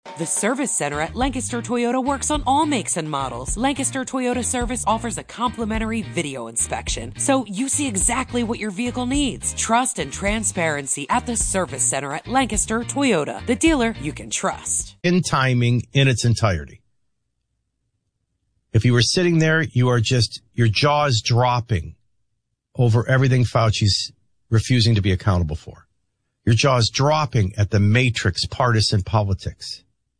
The Service Center at Lancaster Toyota works on all makes and models. Lancaster Toyota Service offers a complimentary video inspection, so you see exactly what your vehicle needs. Trust and transparency at the Service Center at Lancaster Toyota, the dealer you can trust. In timing in its entirety. If you were sitting there, your jaw is dropping over everything Fauci's refusing to be accountable for. Your jaw is dropping at the matrix partisan politics.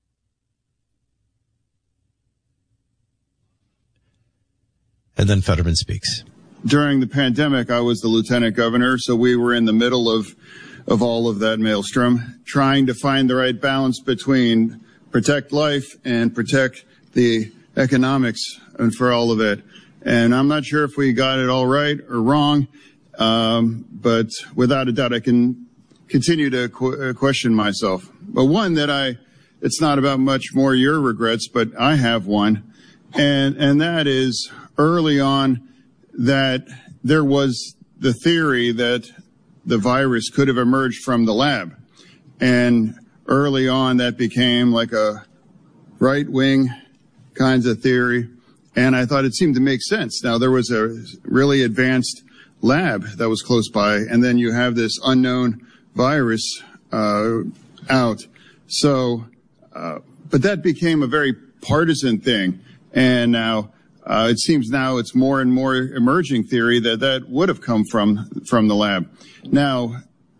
And then Fetterman speaks. During the pandemic, I was the lieutenant governor, so we were in the middle of all of that maelstrom, trying to find the right balance between protect life and protect the economics and for all of it. And I'm not sure if we got it all right or wrong, but without a doubt, I can continue to question myself. But one that it's not about much more your regrets, but I have one, and that is early on that there was the theory that the virus could have emerged from the lab. And early on that became like a right-wing kinds of theory. And I thought it seemed to make sense. Now, there was a really advanced lab that was close by, and then you have this unknown virus out. So, but that became a very partisan thing. And now it seems now it's more and more emerging theory that would have come from the lab. Now,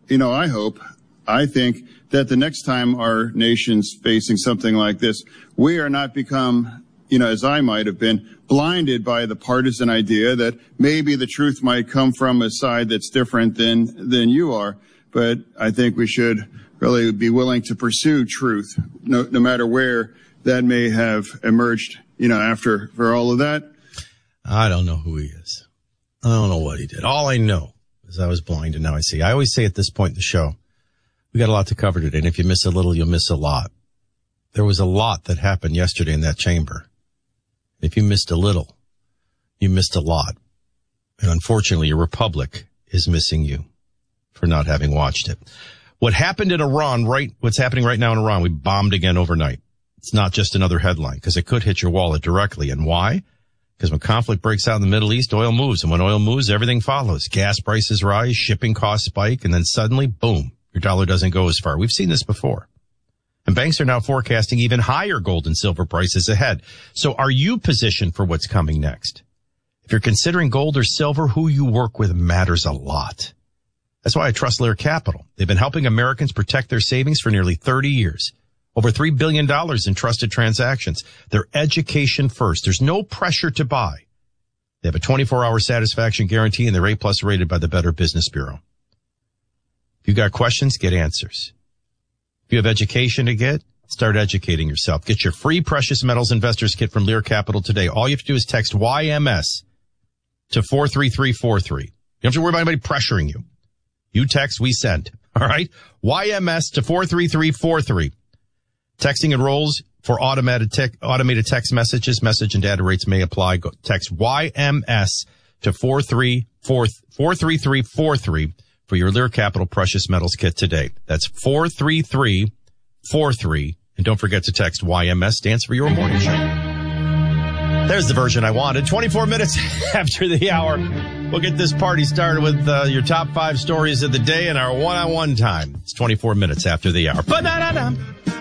I think that the next time our nation's facing something like this, we are not become, as I might have been, blinded by the partisan idea that maybe the truth might come from a side that's different than you are. But I think we should really be willing to pursue truth, no matter where that may have emerged, for all of that. I don't know who he is. I don't know what he did. All I know is I was blind and now I see. I always say at this point in the show, we got a lot to cover today. And if you miss a little, you'll miss a lot. There was a lot that happened yesterday in that chamber. If you missed a little, you missed a lot. And unfortunately, your republic is missing you for not having watched it. What happened in Iran, what's happening right now in Iran, we bombed again overnight. It's not just another headline because it could hit your wallet directly. And why? Because when conflict breaks out in the Middle East, oil moves. And when oil moves, everything follows. Gas prices rise, shipping costs spike, and then suddenly, boom, your dollar doesn't go as far. We've seen this before. And banks are now forecasting even higher gold and silver prices ahead. So are you positioned for what's coming next? If you're considering gold or silver, who you work with matters a lot. That's why I trust Lear Capital. They've been helping Americans protect their savings for nearly 30 years. Over $3 billion in trusted transactions. They're education first. There's no pressure to buy. They have a 24-hour satisfaction guarantee, and they're A+ rated by the Better Business Bureau. If you got questions, get answers. If you have education to get, start educating yourself. Get your free Precious Metals Investors Kit from Lear Capital today. All you have to do is text YMS to 43343. You don't have to worry about anybody pressuring you. You text, we send. All right? YMS to 43343. Texting enrolls for automated text messages. Message and data rates may apply. Go text YMS to 43343 for your Lear Capital Precious Metals Kit today. That's 43343. And don't forget to text YMS stands for your morning show. There's the version I wanted. 24 minutes after the hour. We'll get this party started with your top 5 stories of the day in our one-on-one time. It's 24 minutes after the hour. Ba-da-da-da.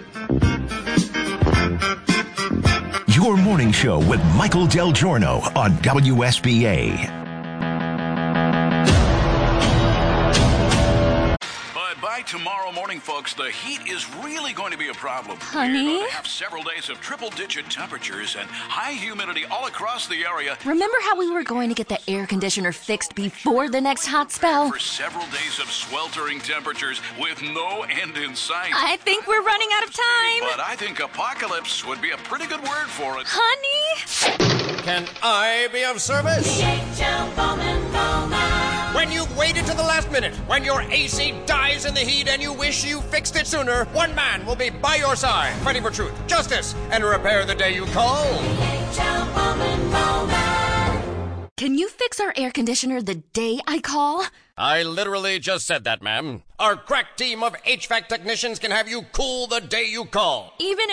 Your morning show with Michael Del Giorno on WSBA. By tomorrow morning, folks, the heat is really going to be a problem. Honey? We're going to have several days of triple-digit temperatures and high humidity all across the area. Remember how we were going to get the air conditioner fixed before the next hot spell? For several days of sweltering temperatures with no end in sight. I think we're running out of time. But I think apocalypse would be a pretty good word for it. Honey? Can I be of service? DHL Bowman Bowman. When you've waited to the last minute, when your AC dies in the heat and you wish you fixed it sooner, one man will be by your side, fighting for truth, justice, and repair the day you call. DHL Bowman Bowman. Can you fix our air conditioner the day I call? I literally just said that, ma'am. Our crack team of HVAC technicians can have you cool the day you call. Even